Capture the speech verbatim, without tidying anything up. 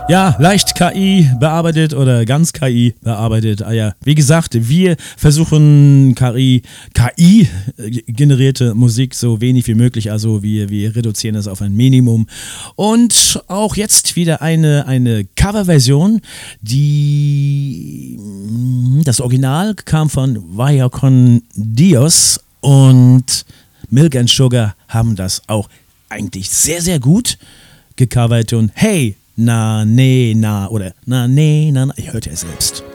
Ja, leicht K I bearbeitet oder ganz K I bearbeitet. Ah ja, wie gesagt, wir versuchen K I, K I-generierte Musik so wenig wie möglich, also wir, wir reduzieren es auf ein Minimum. Und auch jetzt wieder eine, eine Coverversion, die, das Original kam von Vaya con Dios und Milk and Sugar haben das auch eigentlich sehr, sehr gut gecovert und hey, na, nee, na oder na, nee, na, na. Ich hörte es selbst.